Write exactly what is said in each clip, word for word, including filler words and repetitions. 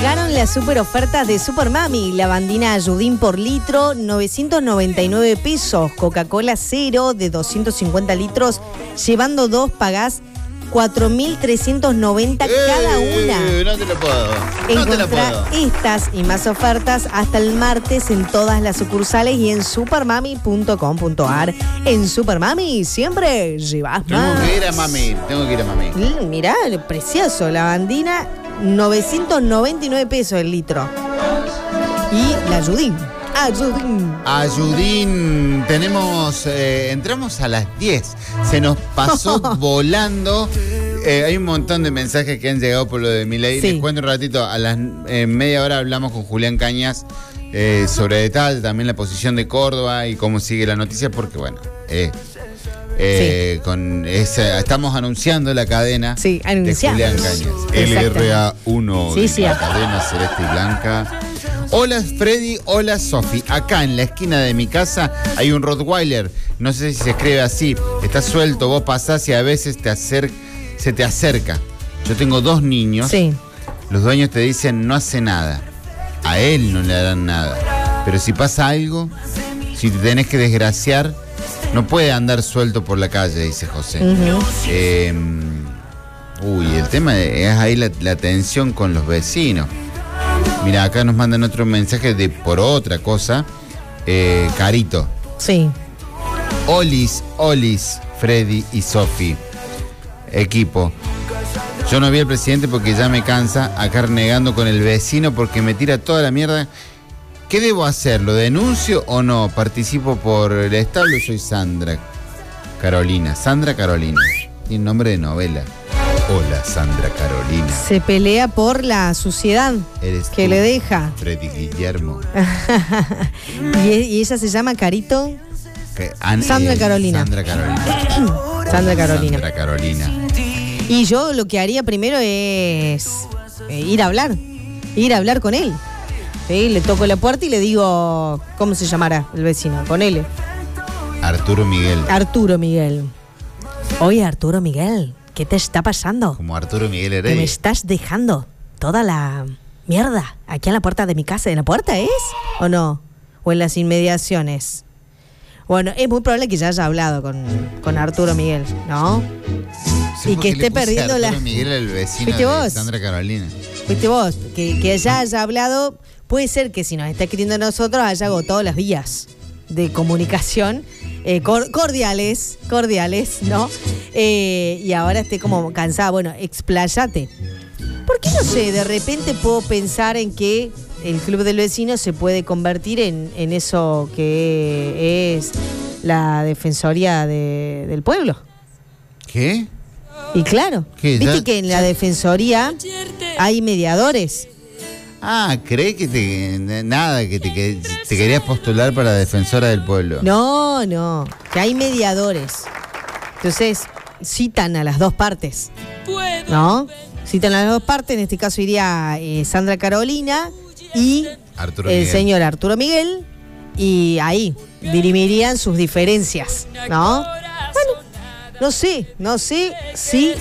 Llegaron las super ofertas de Super Mami. Lavandina Ayudín por litro, novecientos noventa y nueve pesos. Coca-Cola cero de doscientos cincuenta litros. Llevando dos pagás cuatro mil trescientos noventa eh, cada una. Eh, no te lo puedo. No te lo Encontrá puedo. estas y más ofertas hasta el martes en todas las sucursales y en supermami punto com punto ar. En Supermami siempre llevas más. Tengo que ir a mami. Tengo que ir a mami. Mm, mirá, precioso. Lavandina, novecientos noventa y nueve pesos el litro. Y la Ayudín. Ayudín. Ayudín, tenemos, eh, entramos a las diez, se nos pasó volando, eh, hay un montón de mensajes que han llegado por lo de Milei, Sí. les cuento un ratito, a las eh, media hora hablamos con Julián Cañas eh, sobre detalle, también la posición de Córdoba y cómo sigue la noticia, porque bueno, eh, eh, sí. con esa, estamos anunciando la cadena sí, de Julián Cañas, L R A uno, sí, sí, la cadena celeste y blanca. Hola Freddy, hola Sofi. Acá en la esquina de mi casa hay un Rottweiler. No sé si se escribe así. Está suelto, vos pasás y a veces te acer- se te acerca. Yo tengo dos niños. Sí. Los dueños te dicen no hace nada. A él no le harán nada. Pero si pasa algo, si te tenés que desgraciar, no puede andar suelto por la calle, dice José. Uh-huh. Eh, uy, el tema es ahí la, la tensión con los vecinos. Mira, acá nos mandan otro mensaje de por otra cosa. Eh, Carito. Sí. Olis, Olis, Freddy y Sofi. Equipo. Yo no vi al presidente porque ya me cansa. Acá renegando con el vecino porque me tira toda la mierda. ¿Qué debo hacer? ¿Lo denuncio o no? Participo por el establo. Soy Sandra Carolina. Sandra Carolina. Tiene nombre de novela. Hola, Sandra Carolina. Se pelea por la suciedad Eres que tú, le deja. Freddy Guillermo. y, y ella se llama Carito. Que, an, Sandra eh, Carolina. Sandra Carolina. Sandra Carolina. Sandra Carolina. Y yo lo que haría primero es eh, ir a hablar. Ir a hablar con él. ¿Sí? Le toco la puerta y le digo, ¿cómo se llamará el vecino? Ponele. Arturo Miguel. Arturo Miguel. Oye, Arturo Miguel, ¿qué te está pasando? Como Arturo Miguel Que me Heredia. estás dejando toda la mierda aquí en la puerta de mi casa. ¿En la puerta es? ¿O no? ¿O en las inmediaciones? Bueno, es muy probable que ya haya hablado con, con Arturo Miguel, ¿no? Sí, y ¿por que qué le esté puse perdiendo Arturo la... Miguel, el vecino ¿Fuiste de vos? Sandra Carolina. Fuiste vos, que, que ya haya hablado. Puede ser que si nos está escribiendo a nosotros haya agotado las vías de comunicación eh, cor- cordiales, cordiales, ¿no? Eh, y ahora esté como cansada. Bueno, expláyate. ¿Por qué no sé? De repente puedo pensar en que el Club del Vecino se puede convertir en, en eso que es la Defensoría de, del Pueblo. ¿Qué? Y claro, ¿Qué? viste Ya- que en la Defensoría hay mediadores. Ah, ¿crees que te... Nada, que te, que te querías postular para defensora del pueblo? No, no, que hay mediadores. Entonces, citan a las dos partes, ¿no? Citan a las dos partes, en este caso iría eh, Sandra Carolina y Arturo el Miguel. señor Arturo Miguel, y ahí dirimirían sus diferencias, ¿no? Bueno, no sé, no sé si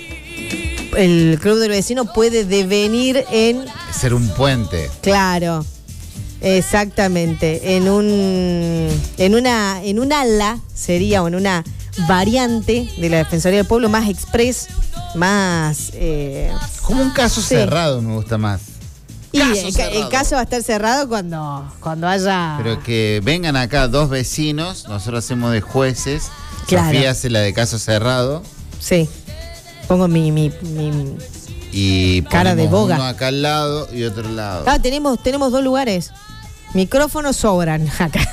el Club del Vecino puede devenir en... Ser un puente. Claro, exactamente. En un, en una, en un ala sería, o en una variante de la Defensoría del Pueblo más express, más. Eh, Como un caso sí. cerrado me gusta más. Y Caso el, ca- el cerrado. caso va a estar cerrado cuando, cuando haya. Pero que vengan acá dos vecinos, nosotros hacemos de jueces. Claro. Sofía hace la de caso cerrado. Sí. Pongo mi, mi, mi- Y Cara de ponemos boga. uno acá al lado y otro al lado. Ah, tenemos, tenemos dos lugares. Micrófonos sobran acá.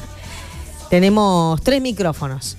Tenemos tres micrófonos.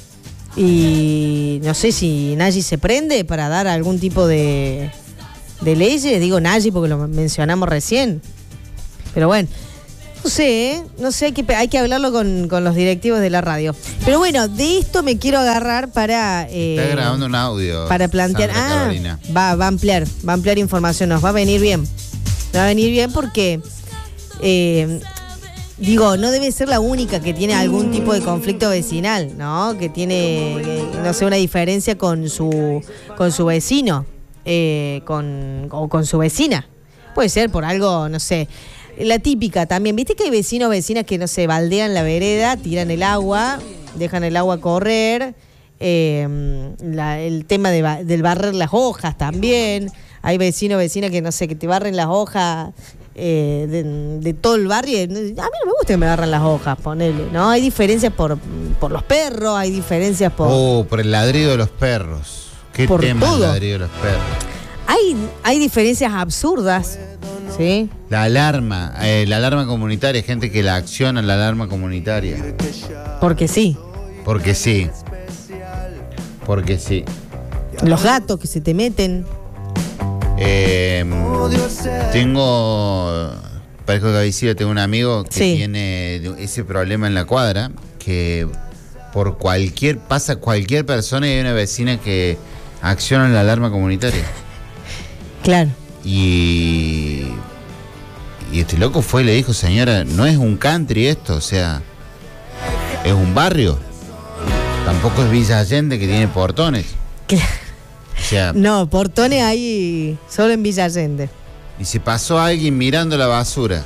Y no sé si Nayi se prende para dar algún tipo de, de leyes. Digo Nayi porque lo mencionamos recién. Pero bueno, no sé, ¿eh? No sé, hay que, hay que hablarlo con, con los directivos de la radio. Pero bueno, de esto me quiero agarrar para... eh, Está grabando un audio. para plantear, Sandra ah, Carolina. va, va a ampliar, va a ampliar información, nos va a venir bien, va a venir bien porque, eh, digo, no debe ser la única que tiene algún tipo de conflicto vecinal, ¿no? Que tiene, eh, no sé, una diferencia con su, con su vecino, eh, con, o con su vecina. Puede ser por algo, no sé. La típica también, viste que hay vecinos o vecinas que, no sé, baldean la vereda, tiran el agua, dejan el agua correr. Eh, la, el tema de, del barrer las hojas también. Hay vecinos o vecinas que, no sé, que te barren las hojas eh, de, de todo el barrio. A mí no me gusta que me barran las hojas, ponele, ¿no? Hay diferencias por, por los perros, hay diferencias por... Oh, por el ladrido de los perros. ¿Qué por tema todo. el ladrido de los perros? Hay, hay diferencias absurdas, ¿sí? La alarma, eh, la alarma comunitaria, gente que la acciona, la alarma comunitaria. Porque sí. Porque sí. Porque sí. Los gatos que se te meten. Eh, tengo, parezco que habéis tengo un amigo que Sí. tiene ese problema en la cuadra, que por cualquier, pasa cualquier persona y hay una vecina que acciona la alarma comunitaria. Claro. Y, y este loco fue y le dijo, señora, no es un country esto, o sea, es un barrio. Tampoco es Villa Allende que tiene portones. Claro. O sea, No, portones hay solo en Villa Allende. y se pasó alguien mirando la basura.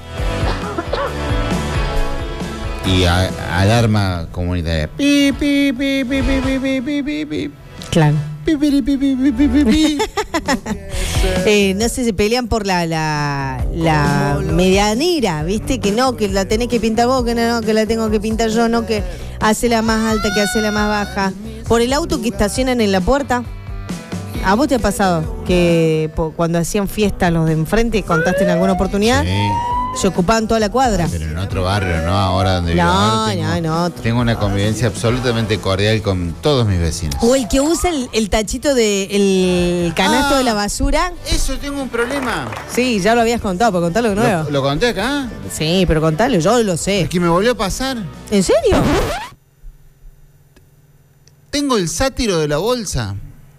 Y a, alarma comunitaria. Pi, pi, pi, pi, pi, pi, pi, pi, pi, pi. Claro. Pi, pi, pi, pi, pi, pi, pi, pi. Eh, no sé, se pelean por la, la, la medianera, ¿viste? Que no, que la tenés que pintar vos, que no, no, que la tengo que pintar yo, no, que hace la más alta, que hace la más baja. Por el auto que estacionan en la puerta. ¿A vos te ha pasado que po, cuando hacían fiesta los de enfrente, contaste en alguna oportunidad, Sí, se ocupaban toda la cuadra? pero en otro barrio, ¿no? Ahora donde vivo No, ahora tengo, no, en otro. tengo una convivencia absolutamente cordial con todos mis vecinos. O el que usa el, el tachito de el canasto Ah. de la basura. Eso, tengo un problema. Sí, ya lo habías contado, pero contalo de nuevo. ¿Lo, lo conté acá? Sí, pero contalo, yo lo sé. Es que me volvió a pasar. ¿En serio? Tengo el sátiro de la bolsa.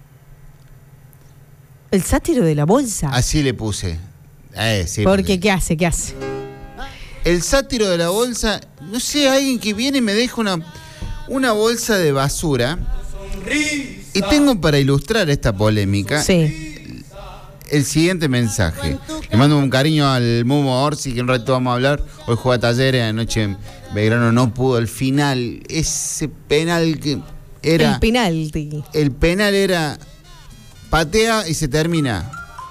El sátiro de la bolsa. Así le puse. Eh, sí, Porque, ¿qué hace? ¿Qué hace? el sátiro de la bolsa, no sé, alguien que viene y me deja una, una bolsa de basura. Y tengo para ilustrar esta polémica Sí. el siguiente mensaje. Le mando un cariño al Mumo Orsi, que un rato vamos a hablar. Hoy juega Talleres, anoche Belgrano no pudo. Al final, ese penal que era... El penalti. El penal era patea y se termina.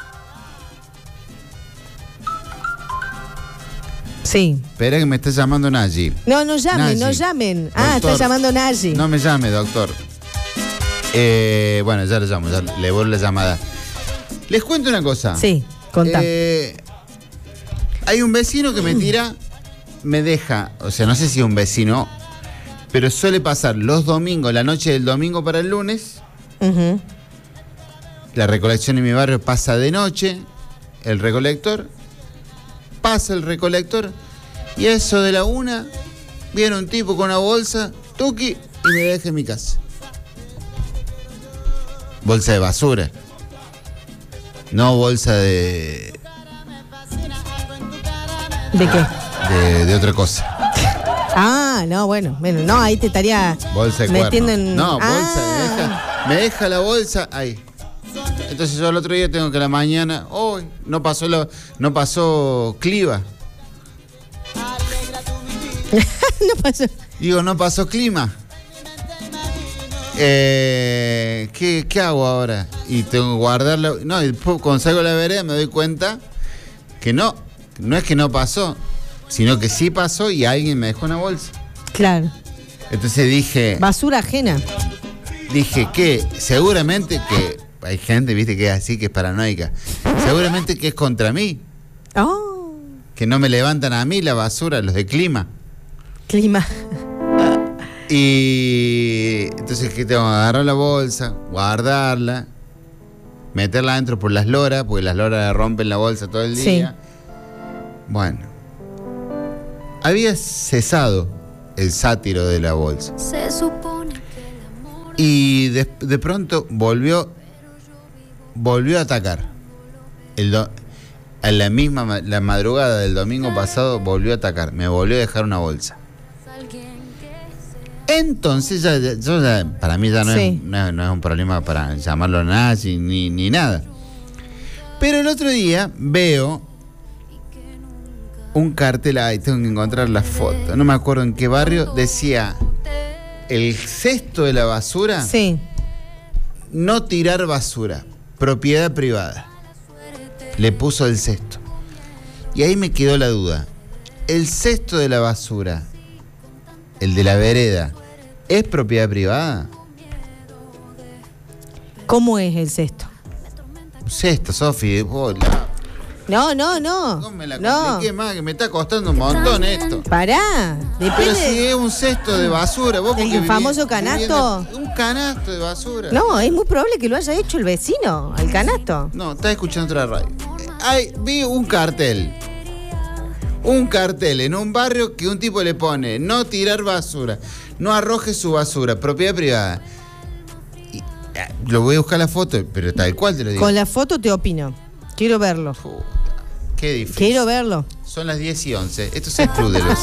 Sí. Espera que me está llamando Nayi. No, no llamen, Nayi. no llamen. Ah, Doctor. está llamando Nayi. No me llame, doctor. Eh, bueno, ya le llamo, ya le vuelvo la llamada. Les cuento una cosa. Sí, contá. Eh, hay un vecino que me tira, me deja, o sea, no sé si es un vecino, pero suele pasar los domingos, la noche del domingo para el lunes. Ujú. La recolección en mi barrio pasa de noche, el recolector, pasa el recolector, y a eso de la una, viene un tipo con una bolsa, tuki, y me deja en mi casa. Bolsa de basura. No bolsa de, ¿De qué? de, de otra cosa. Ah, no, bueno, bueno, no, ahí te estaría Bolsa de metiendo cuerno. en... No, bolsa, Ah. me, deja, me deja la bolsa ahí. Entonces yo al otro día tengo que a la mañana, hoy no pasó lo, no pasó cliva. No pasó. Digo, no pasó clima. Eh, ¿qué, ¿Qué hago ahora? Y tengo que guardarla. No, y después cuando salgo a la vereda me doy cuenta que no, no es que no pasó, sino que sí pasó y alguien me dejó una bolsa. Claro. Entonces dije, Basura ajena. dije que seguramente que hay gente, viste, que es así, que es paranoica. Seguramente que es contra mí, Oh, que no me levantan a mí la basura, los de clima. clima. Y entonces, ¿qué tengo? Agarrar la bolsa, guardarla, meterla adentro por las loras, porque las loras rompen la bolsa todo el día. Sí. Bueno, había cesado el sátiro de la bolsa. Se supone que el amor Y de, de pronto volvió, volvió a atacar. El do- a la misma ma- la madrugada del domingo pasado volvió a atacar. Me volvió a dejar una bolsa. es alguien que Entonces, ya, ya- yo ya- para mí ya no, Sí. es, no, es- no es un problema para llamarlo nazi ni, ni nada. Pero el otro día veo un cartel, ahí tengo que encontrar la foto, no me acuerdo en qué barrio, decía, el cesto de la basura, Sí. no tirar basura, propiedad privada. Le puso el cesto. Y ahí me quedó la duda. ¿El cesto de la basura, el de la vereda, es propiedad privada? ¿Cómo es el cesto? Un cesto, Sofi, vos la- No, no, no. no me la No. compliqué más, que me está costando un montón esto. Pará. Pero Depende. si es un cesto de basura, vos ¿El porque viví- famoso canasto? viviendo- Un canasto de basura. No, es muy probable que lo haya hecho el vecino, al canasto. No, estás escuchando otra radio. Ay, vi un cartel. Un cartel en un barrio que un tipo le pone no tirar basura, no arroje su basura, propiedad privada. Y, ah, lo voy a buscar la foto, pero tal cual te lo digo. Con la foto te opino. Quiero verlo. Puta, qué difícil. Quiero verlo. Son las diez y once. Esto es el Club del Vecino.